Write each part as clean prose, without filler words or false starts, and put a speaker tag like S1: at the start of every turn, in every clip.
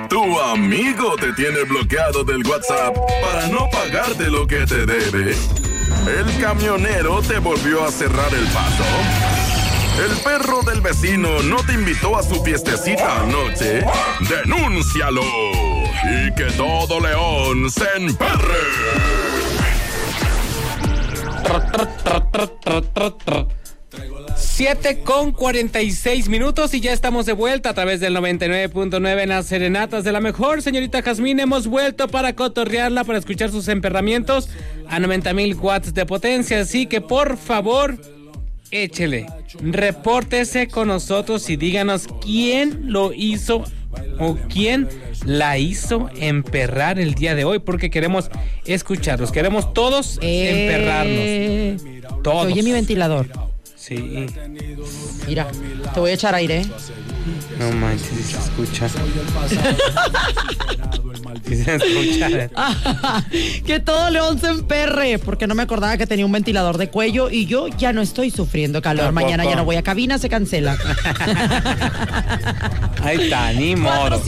S1: Tu amigo te tiene bloqueado del WhatsApp para no pagarte lo que te debe. El camionero te volvió a cerrar el paso. El perro del vecino no te invitó a su fiestecita anoche. ¡Denúncialo! Y que todo león se emperre.
S2: 7:46 y ya estamos de vuelta a través del 99.9 en las serenatas de la mejor. Señorita Jazmín, hemos vuelto para cotorrearla, para escuchar sus emperramientos a 90,000 watts de potencia. Así que por favor, échele, repórtese con nosotros y díganos quién lo hizo o quién la hizo emperrar el día de hoy, porque queremos escucharlos, queremos todos emperrarnos. Todos.
S3: Oye, mi ventilador.
S2: Sí.
S3: Mira, te voy a echar aire.
S2: No manches, se escucha. Se escucha.
S3: Que todo león se emperre, porque no me acordaba que tenía un ventilador de cuello y yo ya no estoy sufriendo calor.
S2: ¿Tampoco?
S3: Mañana ya no voy a cabina, se cancela.
S2: Ahí está, ni modo.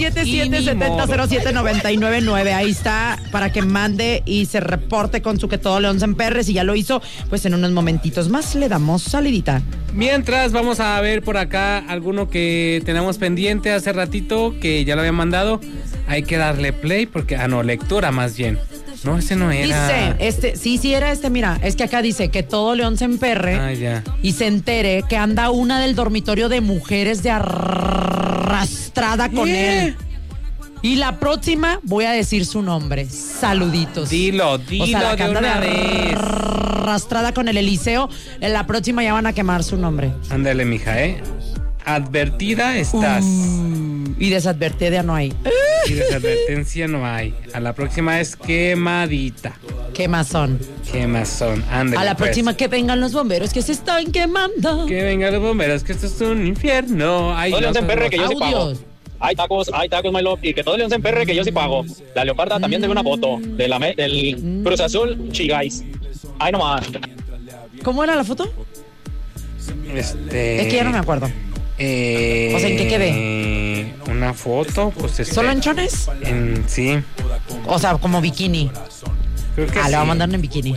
S3: 477-7007-999. Ahí está, para que mande y se reporte con su que todo león se emperre. Si ya lo hizo, pues en unos momentitos más le damos salidita.
S2: Mientras, vamos a ver por acá alguno que tenemos pendiente hace ratito, que ya lo había mandado. Hay que darle play porque... lectura más bien. No, ese no era.
S3: Dice, sí era este, mira. Es que acá dice que todo león se emperre
S2: ya.
S3: Y se entere que anda una del dormitorio de mujeres de arrastrada con él. Y la próxima voy a decir su nombre. Saluditos.
S2: Dilo
S3: O sea, la que
S2: de
S3: anda
S2: una
S3: de
S2: vez.
S3: arrastrada con el Eliseo, en la próxima ya van a quemar su nombre.
S2: Ándale, mija, advertida estás.
S3: Y desadvertida no hay.
S2: Y desadvertencia no hay. A la próxima es quemadita.
S3: Quemazón.
S2: Ándale,
S3: A la
S2: pues.
S3: próxima que vengan los bomberos que se están quemando.
S2: Que vengan los bomberos, que esto es un infierno. Ay,
S4: todo león se emperre, que yo sí pago.
S3: Audios.
S4: Hay tacos, my love, y que todo león se emperre, que yo sí pago. La Leoparda también debe una foto del Cruz Azul Chigais. Ay, nomás.
S3: ¿Cómo era la foto? Es que ya no me acuerdo. O sea, ¿en qué quedé?
S2: Una foto, pues
S3: ¿Solo en chones?
S2: Sí.
S3: O sea, como bikini.
S2: Creo que
S3: le
S2: sí.
S3: va a mandar en bikini.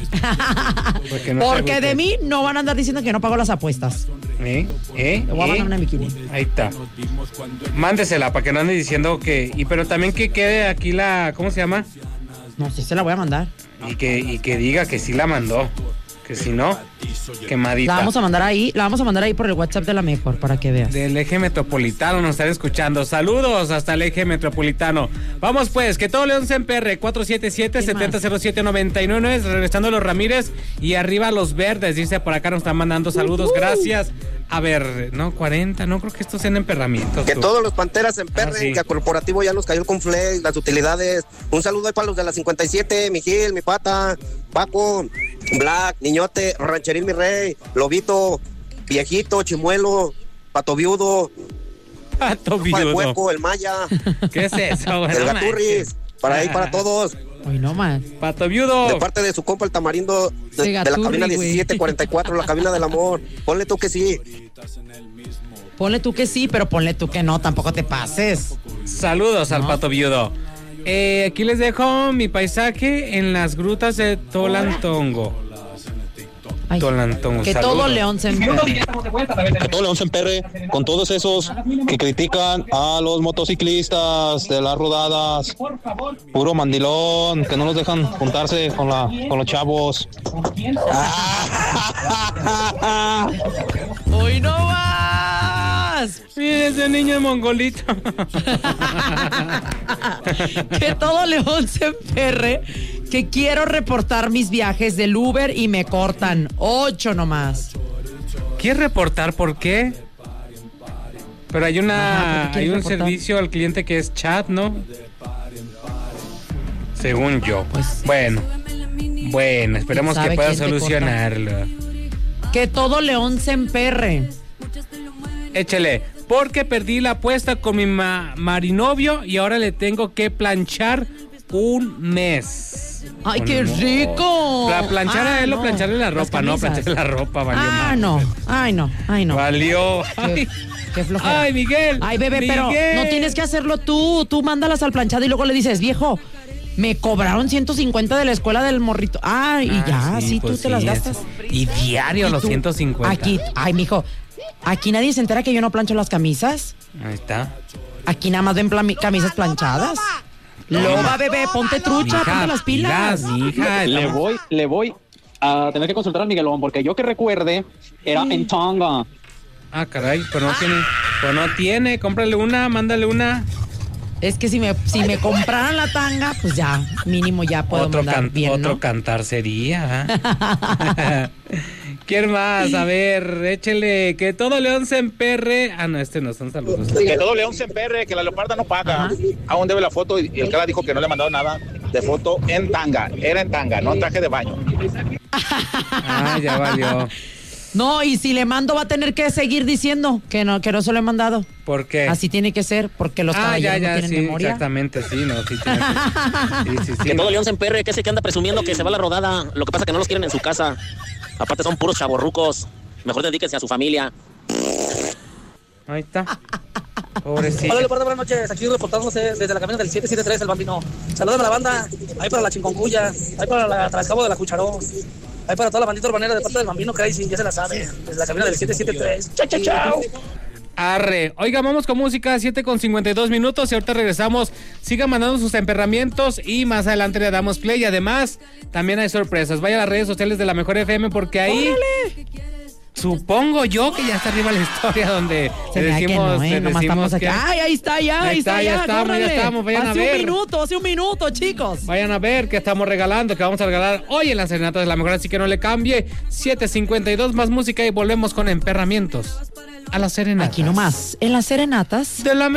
S3: Porque de
S2: que...
S3: mí no van a andar diciendo que no pago las apuestas. Le voy a mandar una en bikini.
S2: Ahí está. Mándesela para que no ande diciendo que... pero también que quede aquí la... ¿Cómo se llama?
S3: No, sí se la voy a mandar.
S2: Y que diga que sí la mandó. Que si no, quemadita.
S3: La vamos a mandar ahí por el WhatsApp de la mejor, para que veas.
S2: Del eje metropolitano nos están escuchando. Saludos hasta el eje metropolitano. Vamos pues, que todo león se emperre. 477-7007-999. Regresando los Ramírez y arriba los verdes. Dice por acá, nos están mandando saludos. Gracias. A ver, no, 40, no creo que estos sean emperramientos.
S5: Que todos los Panteras se emperren,
S2: sí.
S5: Que a Corporativo ya nos cayó el conflex, las utilidades. Un saludo ahí para los de la 57, mi Gil, mi Pata, Paco, Black, Niñote, Rancherín, mi Rey, Lobito, Viejito, Chimuelo, Pato Viudo, el Hueco, el Maya.
S2: ¿Qué es eso?
S5: El Gaturris, para ahí, para todos.
S3: Hoy no más.
S2: Pato Viudo.
S5: De parte de su compa el Tamarindo, de la cabina 1744, la cabina del amor. Ponle tú que sí.
S3: Ponle tú que sí, pero ponle tú que no, tampoco te pases.
S2: Saludos al Pato Viudo. Aquí les dejo mi paisaje en las grutas de Tolantongo.
S3: Que todo león se emperre.
S4: Que todo león se emperre con todos esos que critican a los motociclistas de las rodadas. Puro mandilón, que no los dejan juntarse con los chavos.
S3: ¡Hoy no más!
S2: Mira ese niño mongolito.
S3: Que todo león se emperre, que quiero reportar mis viajes del Uber y me cortan 8 nomás.
S2: ¿Quieres reportar por qué? Pero hay un reportar? Servicio al cliente que es chat, ¿no? Según yo.
S3: Pues,
S2: bueno, esperemos que pueda solucionarlo.
S3: Que todo león se emperre.
S2: Échele, porque perdí la apuesta con mi marinovio y ahora le tengo que planchar un mes.
S3: ¡Ay, qué rico!
S2: Para planchar a él o plancharle la ropa, no, plancharle la ropa, valió más.
S3: Ay, no.
S2: Valió.
S3: Qué flojera.
S2: Ay, Miguel.
S3: Ay, bebé, pero no tienes que hacerlo tú. Tú mándalas al planchado y luego le dices, viejo, me cobraron 150 de la escuela del morrito. Y ya, sí,
S2: pues
S3: tú te las
S2: sí,
S3: gastas.
S2: Y diario los 150.
S3: Aquí, mijo, aquí nadie se entera que yo no plancho las camisas.
S2: Ahí está.
S3: Aquí nada más ven camisas planchadas. Loba, bebé, ponte trucha,
S2: Mija,
S3: ponte las pilas.
S2: mija,
S4: Le voy a tener que consultar a Miguelón, porque yo que recuerde, era en tanga.
S2: Ah, caray, pero no tiene, cómprale una, mándale una.
S3: Es que si me compraran la tanga, pues ya, mínimo ya puedo mandar bien, ¿no?
S2: Otro cantar sería. ¿Quién más? A ver, échele, que todo León se emperre. No, no son saludos.
S6: Que todo León se emperre, que la leoparda no paga. Aún debe la foto y el cara dijo que no le ha mandado nada de foto en tanga. Era en tanga, no traje de baño.
S2: Ya valió.
S3: No, y si le mando va a tener que seguir diciendo que no se lo he mandado.
S2: ¿Por qué?
S3: Así tiene que ser, porque los caballeros no tienen
S2: sí,
S3: memoria.
S2: Exactamente, sí, no, sí tiene sí.
S7: Que todo León se emperre, que ese que anda presumiendo que se va a la rodada. Lo que pasa es que no los quieren en su casa. Aparte son puros chavorrucos. Mejor dedíquense a su familia.
S2: Ahí está. Pobrecito.
S8: Hola, Leopardo, buenas noches. Aquí reportándose desde la cabina del 773, el Bambino. Saludame a la banda. Ahí para la Chinconcuya. Ahí para la Trascabo de la Cucharón. Ahí para toda la bandita urbanera de parte del Bambino Crazy. Ya se la sabe. Desde la cabina del 773. Chao.
S2: Arre. Oiga, vamos con música, 7:52 y ahorita regresamos. Sigan mandando sus emperramientos y más adelante le damos play. Y además, también hay sorpresas. Vaya a las redes sociales de La Mejor FM porque ahí... ¡Órale! Supongo yo que ya está arriba la historia donde
S3: se
S2: le decimos,
S3: que no, nomás estamos aquí.
S2: que...
S3: Ahí está, ya
S2: estamos, vayan a ver.
S3: Hace un minuto, chicos.
S2: Vayan a ver qué estamos regalando, que vamos a regalar hoy en la Serenata de La Mejor, así que no le cambie. 7:52, más música y volvemos con emperramientos a las serenatas.
S3: Aquí nomás, en las serenatas
S2: de La